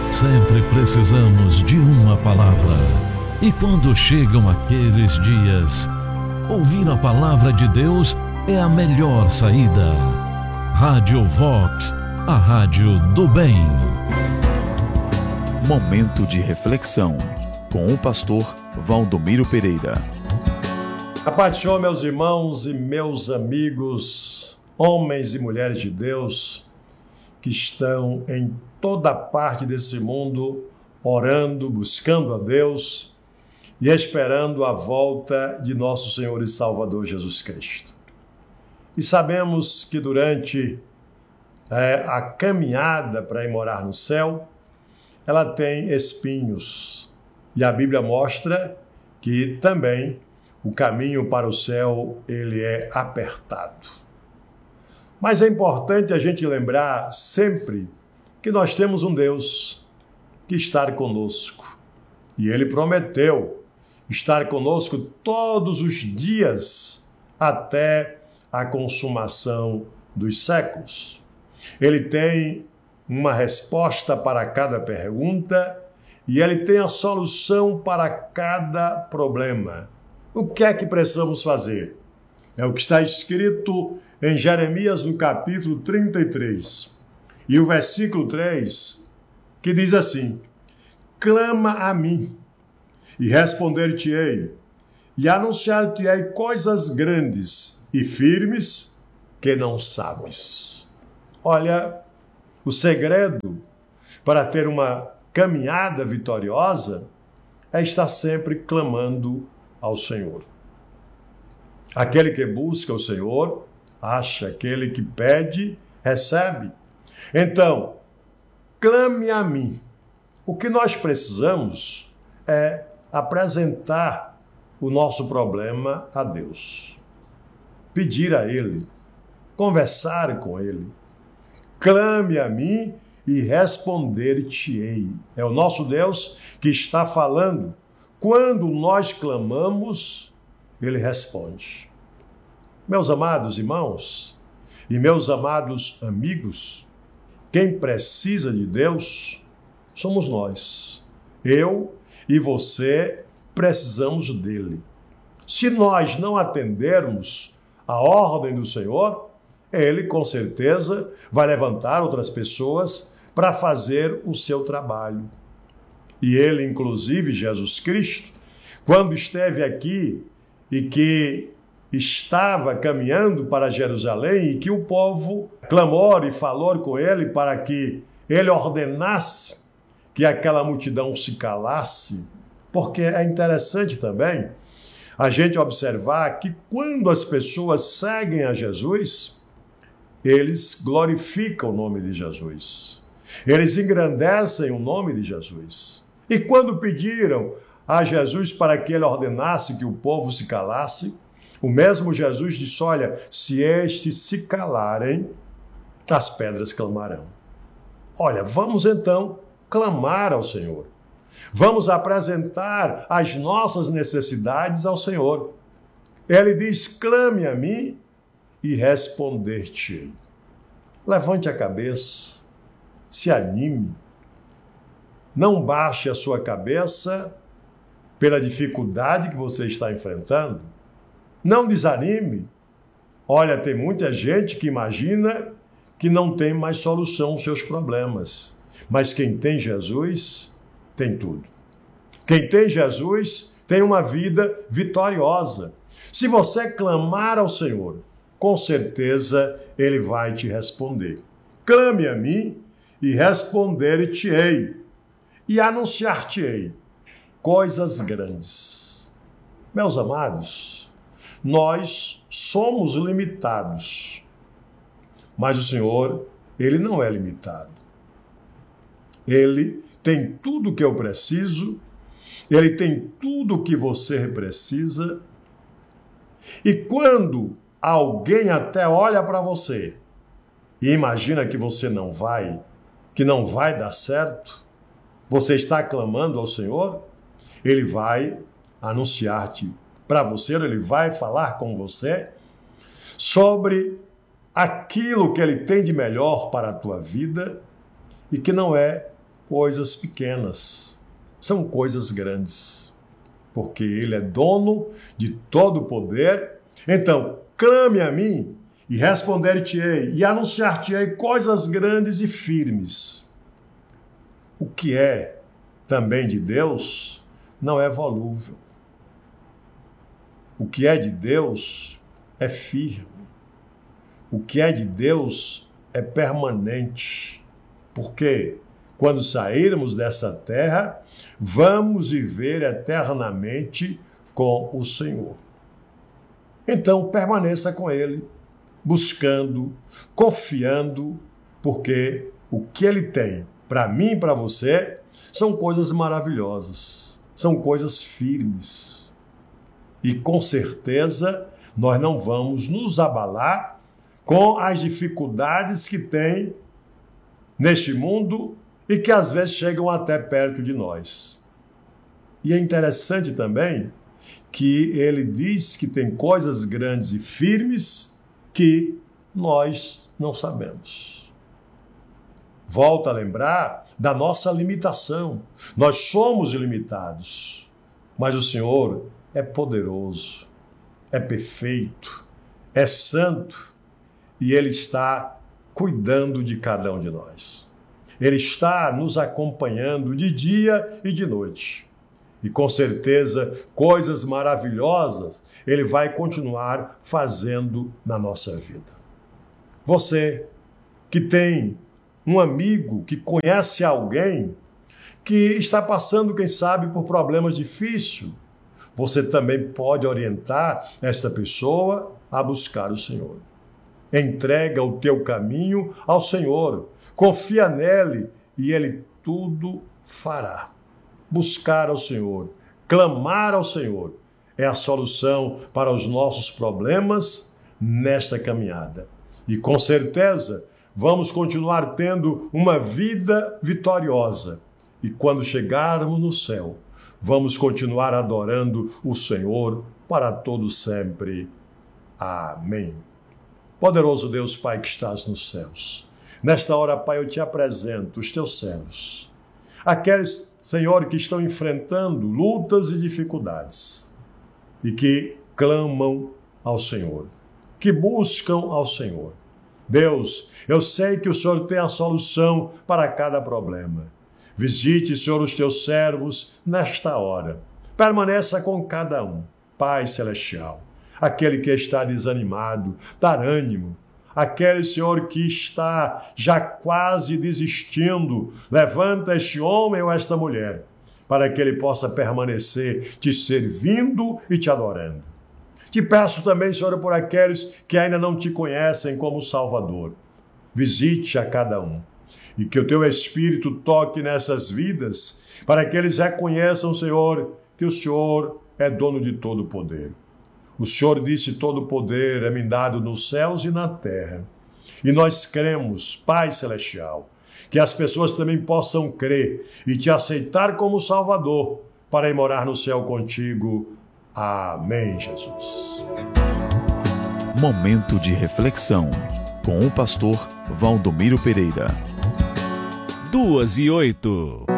Sempre precisamos de uma palavra. E quando chegam aqueles dias, ouvir a palavra de Deus é a melhor saída. Rádio Vox, a rádio do bem. Momento de reflexão com o pastor Valdomiro Pereira. A paz do Senhor, meus irmãos e meus amigos, homens e mulheres de Deus, que estão em toda parte desse mundo, orando, buscando a Deus e esperando a volta de nosso Senhor e Salvador Jesus Cristo. E sabemos que durante a caminhada para ir morar no céu, ela tem espinhos. E a Bíblia mostra que também o caminho para o céu, ele é apertado. Mas é importante a gente lembrar sempre que nós temos um Deus que está conosco. E Ele prometeu estar conosco todos os dias até a consumação dos séculos. Ele tem uma resposta para cada pergunta e Ele tem a solução para cada problema. O que é que precisamos fazer? É o que está escrito em Jeremias, no capítulo 33, e o versículo 3, que diz assim: clama a mim, e responder-te-ei, e anunciar-te-ei coisas grandes e firmes que não sabes. Olha, o segredo para ter uma caminhada vitoriosa é estar sempre clamando ao Senhor. Aquele que busca o Senhor, acha, aquele que pede, recebe. Então, clame a mim. O que nós precisamos é apresentar o nosso problema a Deus. Pedir a Ele, conversar com Ele. Clame a mim e responder-te-ei. É o nosso Deus que está falando. Quando nós clamamos, Ele responde. Meus amados irmãos e meus amados amigos, quem precisa de Deus somos nós. Eu e você precisamos dele. Se nós não atendermos a ordem do Senhor, Ele com certeza vai levantar outras pessoas para fazer o seu trabalho. E Ele, inclusive Jesus Cristo, quando esteve aqui e que estava caminhando para Jerusalém e que o povo clamou e falou com ele para que ele ordenasse que aquela multidão se calasse, porque é interessante também a gente observar que quando as pessoas seguem a Jesus, eles glorificam o nome de Jesus, eles engrandecem o nome de Jesus. E quando pediram a Jesus para que ele ordenasse que o povo se calasse, o mesmo Jesus disse: olha, se estes se calarem, as pedras clamarão. Olha, vamos então clamar ao Senhor. Vamos apresentar as nossas necessidades ao Senhor. Ele diz: clame a mim e responder-te-ei. Levante a cabeça, se anime. Não baixe a sua cabeça pela dificuldade que você está enfrentando. Não desanime. Olha, tem muita gente que imagina que não tem mais solução aos seus problemas. Mas quem tem Jesus, tem tudo. Quem tem Jesus, tem uma vida vitoriosa. Se você clamar ao Senhor, com certeza Ele vai te responder. Clame a mim e responder-te-ei, e anunciar-te-ei coisas grandes. Meus amados, nós somos limitados, mas o Senhor, Ele não é limitado. Ele tem tudo o que eu preciso, Ele tem tudo o que você precisa, e quando alguém até olha para você e imagina que você que não vai dar certo, você está clamando ao Senhor, Ele vai anunciar-te para você, Ele vai falar com você sobre aquilo que Ele tem de melhor para a tua vida e que não é coisas pequenas, são coisas grandes, porque Ele é dono de todo o poder. Então, clame a mim e responder-te-ei, e anunciar-te-ei coisas grandes e firmes. O que é também de Deus não é volúvel. O que é de Deus é firme. O que é de Deus é permanente. Porque quando sairmos dessa terra, vamos viver eternamente com o Senhor. Então, permaneça com Ele, buscando, confiando, porque o que Ele tem para mim e para você são coisas maravilhosas, são coisas firmes. E com certeza nós não vamos nos abalar com as dificuldades que tem neste mundo e que às vezes chegam até perto de nós. E é interessante também que ele diz que tem coisas grandes e firmes que nós não sabemos. Volta a lembrar da nossa limitação. Nós somos limitados, mas o Senhor é poderoso, é perfeito, é santo e Ele está cuidando de cada um de nós. Ele está nos acompanhando de dia e de noite. E com certeza, coisas maravilhosas Ele vai continuar fazendo na nossa vida. Você que tem um amigo, que conhece alguém que está passando, quem sabe, por problemas difíceis, você também pode orientar esta pessoa a buscar o Senhor. Entrega o teu caminho ao Senhor, confia nele e Ele tudo fará. Buscar ao Senhor, clamar ao Senhor, é a solução para os nossos problemas nesta caminhada. E com certeza vamos continuar tendo uma vida vitoriosa. E quando chegarmos no céu, vamos continuar adorando o Senhor para todo sempre. Amém. Poderoso Deus, Pai que estás nos céus, nesta hora, Pai, eu te apresento os teus servos, aqueles, Senhor, que estão enfrentando lutas e dificuldades e que clamam ao Senhor, que buscam ao Senhor. Deus, eu sei que o Senhor tem a solução para cada problema. Visite, Senhor, os teus servos nesta hora. Permaneça com cada um. Pai Celestial, aquele que está desanimado, dar ânimo. Aquele, Senhor, que está já quase desistindo, levanta este homem ou esta mulher, para que ele possa permanecer te servindo e te adorando. Te peço também, Senhor, por aqueles que ainda não te conhecem como Salvador. Visite a cada um e que o teu Espírito toque nessas vidas para que eles reconheçam, Senhor, que o Senhor é dono de todo o poder. O Senhor disse: todo o poder é me dado nos céus e na terra. E nós cremos, Pai Celestial, que as pessoas também possam crer e te aceitar como Salvador para ir morar no céu contigo. Amém, Jesus. Momento de reflexão com o pastor Valdomiro Pereira. 2:08